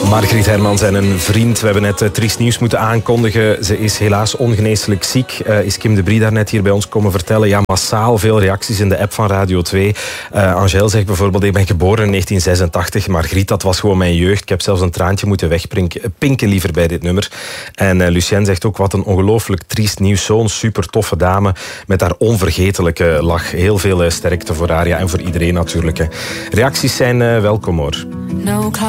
Margriet Hermans en een vriend. We hebben net triest nieuws moeten aankondigen. Ze is helaas ongeneeslijk ziek. Is Kim de Brie daarnet hier bij ons komen vertellen. Ja, massaal veel reacties in de app van Radio 2. Angèle zegt bijvoorbeeld, ik ben geboren in 1986. Margriet, dat was gewoon mijn jeugd. Ik heb zelfs een traantje moeten wegpinken liever bij dit nummer. En Lucien zegt ook, wat een ongelooflijk triest nieuws. Zo'n super toffe dame met haar onvergetelijke lach. Heel veel sterkte voor haar, ja, en voor iedereen natuurlijk. Reacties zijn welkom hoor.